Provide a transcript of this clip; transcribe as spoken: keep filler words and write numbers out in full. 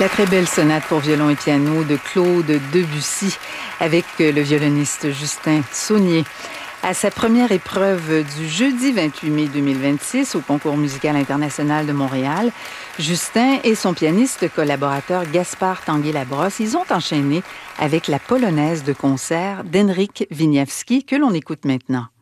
La très belle sonate pour violon et piano de Claude Debussy avec le violoniste Justin Saunier. À sa première épreuve du jeudi vingt-huit mai deux mille vingt-six au Concours musical international de Montréal, Justin et son pianiste collaborateur Gaspard Tanguay-Labrosse, ils ont enchaîné avec la polonaise de concert d'Henryk Wieniawski que l'on écoute maintenant.